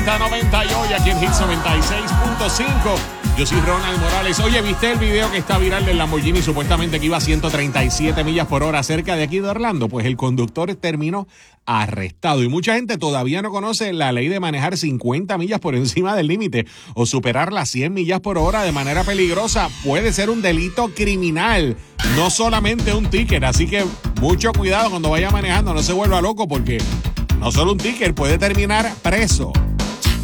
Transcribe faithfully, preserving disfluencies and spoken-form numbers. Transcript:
noventa y hoy aquí en Hits noventa y seis punto cinco. Yo soy Ronald Morales. Oye, ¿viste el video que está viral del Lamborghini supuestamente que iba a ciento treinta y siete millas por hora cerca de aquí de Orlando? Pues el conductor terminó arrestado y mucha gente todavía no conoce la ley de manejar cincuenta millas por encima del límite o superar las cien millas por hora de manera peligrosa. Puede ser un delito criminal, no solamente un ticket. Así que mucho cuidado cuando vaya manejando, no se vuelva loco porque no solo un ticket puede terminar preso.